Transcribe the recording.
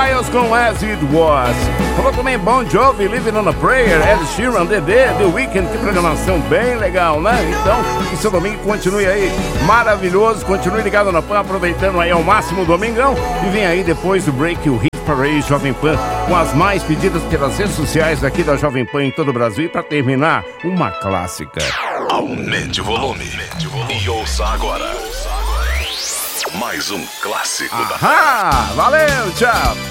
Styles com As It Was. Falou também Bon Jovi, Living on a Prayer, Ed Sheeran, The Weeknd. Que programação bem legal, né? Então, que seu domingo continue aí maravilhoso. Continue ligado na PAN, aproveitando aí ao máximo o domingão. E vem aí depois do break o Hit Parade Jovem Pan, com as mais pedidas pelas redes sociais aqui da Jovem Pan em todo o Brasil. E para terminar, uma clássica. Aumente o volume. E ouça agora mais um clássico da... Valeu, tchau.